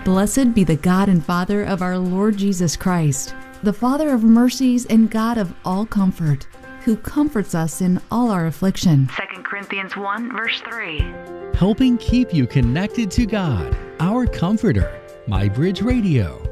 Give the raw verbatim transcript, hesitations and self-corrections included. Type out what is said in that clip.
Blessed be the God and Father of our Lord Jesus Christ, the Father of mercies and God of all comfort, who comforts us in all our affliction. Second Corinthians one, verse three. Helping keep you connected to God, our Comforter. MyBridge Radio.